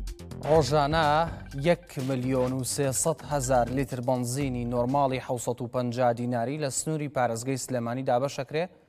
ڕۆژانە 1,300,000 لیتر بنزینی نۆرماڵی 750 دیناری لە سنووری پارێزگای سلێمانی دابەشەکرێ